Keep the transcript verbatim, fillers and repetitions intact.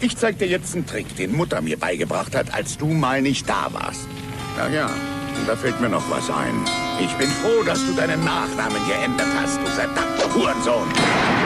Ich zeig dir jetzt einen Trick, den Mutter mir beigebracht hat, als du mal nicht da warst. Ach ja, und da fällt mir noch was ein. Ich bin froh, dass du deinen Nachnamen geändert hast, du verdammter Hurensohn.